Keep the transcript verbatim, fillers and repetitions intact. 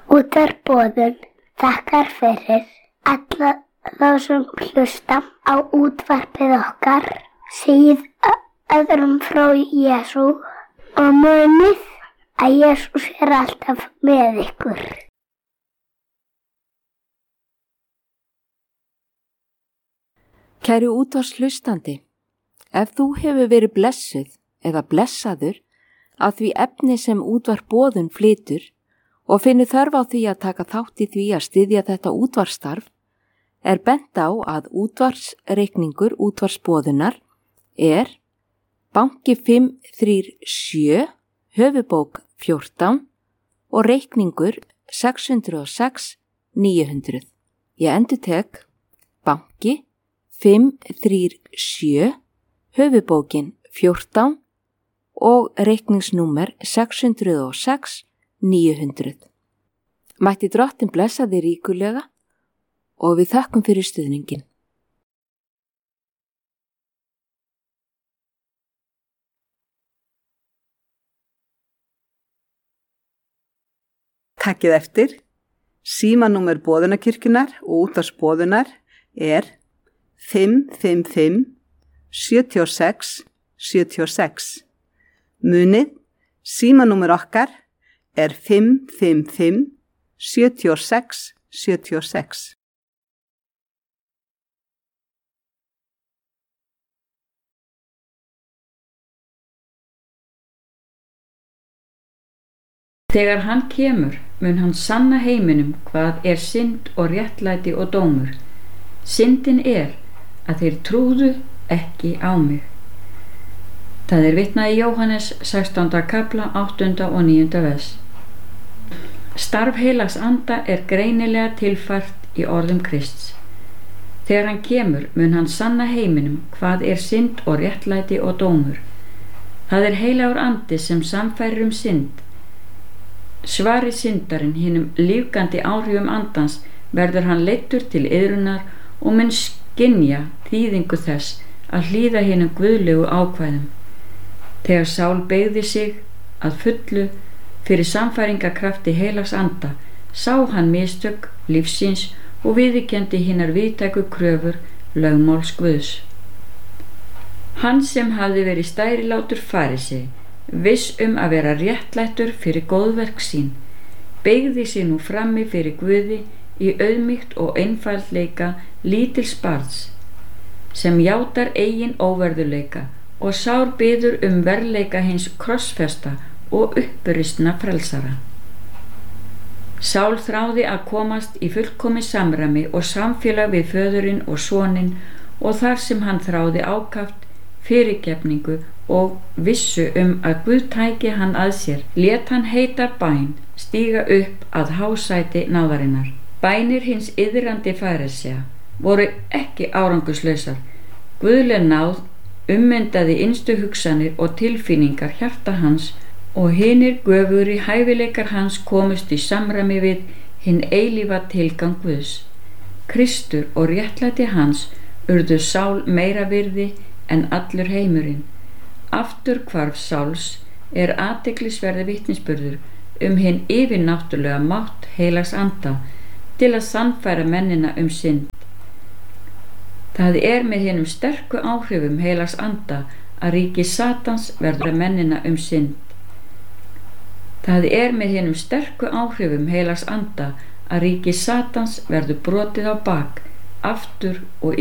Útvarp Boðun þakkar fyrir alla þá sem hlusta á útvarpið okkar, segið öðrum frá Jesú og munið að Jesús er alltaf með ykkur. Kæri útvarpshlustandi, ef þú hefur verið blessuð eða blessaður að því efni sem Útvarp Boðun flytur og finnur þörf á því að taka þátt í því að styðja þetta útvarpsstarf, er bent á að útvarpsreikningur Útvarps Boðunar er banki fimm þrjú sjö, höfubók fjórtán og reikningur sex hundruð og sex níu hundruð. Ég endurtek banki fimm þrjú sjö, höfubókin fjórtán og reikningsnúmer sex hundruð og sex níu hundruð. Mætti Drottinn blessa þig ríkulega og við þökkum fyrir stuðningin. Takkið eftir, símanúmer Boðunarkirkjunnar og Útvarps Boðunar er fimm fimm fimm sjö sex sjö sex. Munið, símanúmer okkar er fimm fimm fimm sjö sex sjö sex. Þegar hann kemur, mun hann sanna heiminum hvað er synd og réttlæti og dómur. Syndin er að þeir trúðu ekki á mig. Það er vitnað í Jóhannes sextánda kapla áttunda og níunda vers. Starf heilags anda er greinilega tilfært í orðum Krists. Þegar hann kemur, mun hann sanna heiminum hvað er synd og réttlæti og dómur. Það er heilagur andi sem samfærir um synd. Svari syndarinn hinum lífgandi áhrifum andans verður hann leiddur til iðrunar og mun skynja þýðingu þess að hlýða hinum guðlegu ákvæðum. Þegar Sál beygði sig að fullu fyrir samfæringarkrafti heilags anda, sá hann mistök lífsins og viðurkenndi hinar víðtæku kröfur lögmáls Guðs. Hann sem hafði verið stærilátur farisi, viss um að vera réttlættur fyrir góðverk sín, beygði sig nú frammi fyrir Guði í auðmýkt og einfaldleika lítils barns, sem játar eigin óverðuleika og sár biður um verðleika hins krossfesta og upprisna frelsara. Sál þráði að komast í fullkomið samræmi og samfélag við föðurinn og soninn og þar sem hann þráði ákaft fyrirgefningu og vissu um að Guð tæki hann að sér, lét hann heita bæn stíga upp að hásæti náðarinnar. Bænir hins iðrandi farisea voru ekki árangurslausar. Guðleg náð ummyndaði innstu hugsanir og tilfinningar hjarta hans og hinir göfugri hæfileikar hans komust í samræmi við hinn eilífa tilgang Guðs. Kristur og réttlæti hans urðu Sál meira virði en allur heimurinn. Aftur hvarf Sáls er athyglisverður vitnisburður um hinn yfirnáttúrulega mátt heilags anda til að sannfæra mennina um synd. Það er með hinum sterku áhrifum heilags anda að ríki Satans verður mennina um synd. Það er með hinum sterku áhrifum heilags anda að ríki Satans verður brotið á bak, aftur og